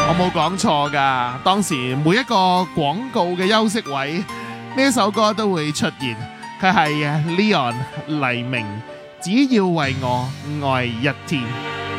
我冇講錯㗎，當時每一個廣告嘅休息位，呢一首歌都會出現。佢係 Leon 黎明，只要為我愛一天。